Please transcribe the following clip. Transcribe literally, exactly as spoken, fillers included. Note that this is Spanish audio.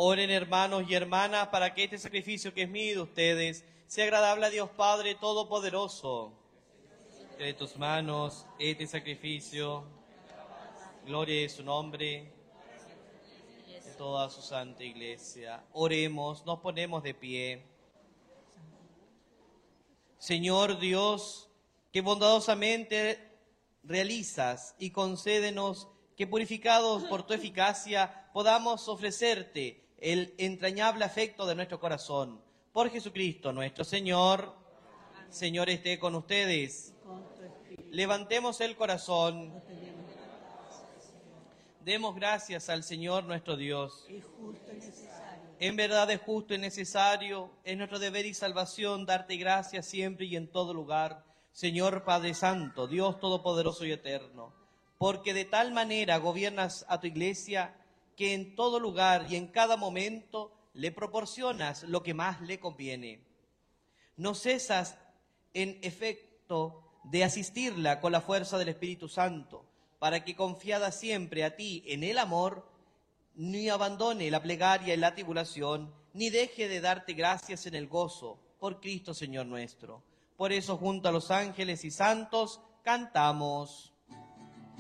Oren, hermanos y hermanas, para que este sacrificio que es mío de ustedes sea agradable a Dios Padre Todopoderoso. Que de tus manos este sacrificio, gloria de su nombre, de toda su santa iglesia. Oremos, nos ponemos de pie. Señor Dios, que bondadosamente realizas y concédenos que purificados por tu eficacia podamos ofrecerte el entrañable afecto de nuestro corazón. Por Jesucristo nuestro Señor. Señor esté con ustedes. Levantemos el corazón. Demos gracias al Señor nuestro Dios. Es justo y necesario. En verdad es justo y necesario, es nuestro deber y salvación darte gracias siempre y en todo lugar, Señor Padre Santo, Dios Todopoderoso y Eterno, porque de tal manera gobiernas a tu iglesia que en todo lugar y en cada momento le proporcionas lo que más le conviene. No cesas, en efecto, de asistirla con la fuerza del Espíritu Santo, para que confiada siempre a ti en el amor, ni abandone la plegaria y la tribulación, ni deje de darte gracias en el gozo, por Cristo Señor nuestro. Por eso, junto a los ángeles y santos, cantamos.